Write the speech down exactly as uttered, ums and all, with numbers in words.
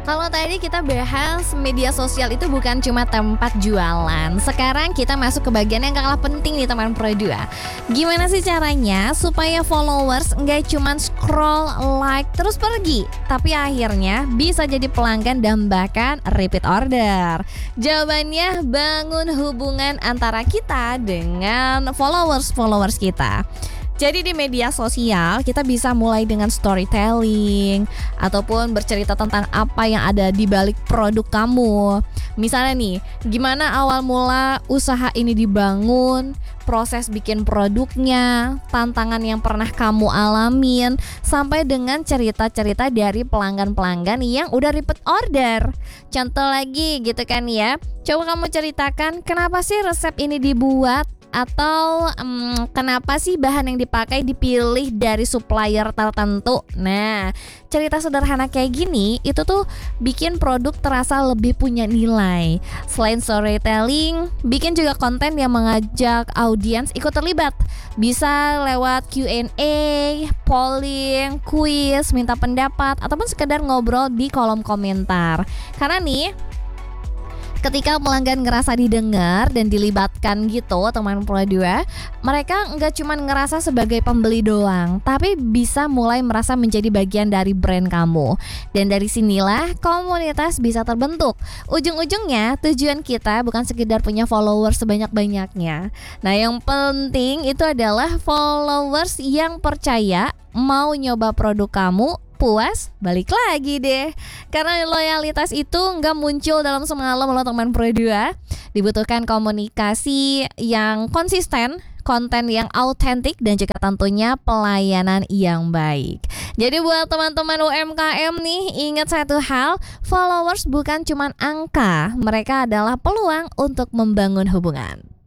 Kalau tadi kita bahas media sosial itu bukan cuma tempat jualan. Sekarang kita masuk ke bagian yang gak kalah penting nih teman Pro dua. Gimana sih caranya supaya followers nggak cuma scroll, like, terus pergi, tapi akhirnya bisa jadi pelanggan dan bahkan repeat order? Jawabannya bangun hubungan antara kita dengan followers-followers kita. Jadi di media sosial kita bisa mulai dengan storytelling ataupun bercerita tentang apa yang ada di balik produk kamu. Misalnya nih, gimana awal mula usaha ini dibangun, proses bikin produknya, tantangan yang pernah kamu alamin, sampai dengan cerita-cerita dari pelanggan-pelanggan yang udah repeat order. Contoh lagi gitu kan ya. Coba kamu ceritakan kenapa sih resep ini dibuat, atau um, kenapa sih bahan yang dipakai dipilih dari supplier tertentu. Nah, cerita sederhana kayak gini itu tuh bikin produk terasa lebih punya nilai. Selain storytelling, bikin juga konten yang mengajak audiens ikut terlibat. Bisa lewat Q and A, polling, quiz, minta pendapat, ataupun sekedar ngobrol di kolom komentar. Karena nih, ketika pelanggan ngerasa didengar dan dilibatkan gitu teman Pro dua, mereka nggak cuma ngerasa sebagai pembeli doang, tapi bisa mulai merasa menjadi bagian dari brand kamu. Dan dari sinilah komunitas bisa terbentuk. Ujung-ujungnya tujuan kita bukan sekedar punya followers sebanyak-banyaknya. Nah, yang penting itu adalah followers yang percaya, mau nyoba produk kamu, puas, balik lagi deh. Karena loyalitas itu nggak muncul dalam semalam loh teman Pro dua. Dibutuhkan komunikasi yang konsisten, konten yang autentik, dan juga tentunya pelayanan yang baik. Jadi buat teman-teman U M K M nih, ingat satu hal, followers bukan cuma angka, mereka adalah peluang untuk membangun hubungan.